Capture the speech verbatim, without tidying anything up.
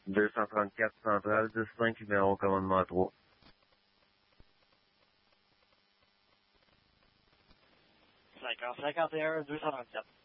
deux cent trente-quatre Centrale, dix cinq numéro commandement trois. cinquante, cinquante et un, deux cent trente-quatre.